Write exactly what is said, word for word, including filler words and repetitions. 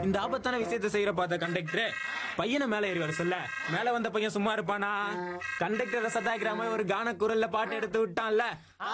இந்த ஆபத்தான விஷயத்தை செய்யற பார்த்த கண்டக்டர் பையனை மேல ஏறி வர சொல்ல மேல வந்த பையன் சும்மா இருப்பானா? கண்டக்டரை சதாய்க்கிற மாதிரி ஒரு கான குரல்ல பாட்டு எடுத்து விட்டான்ல.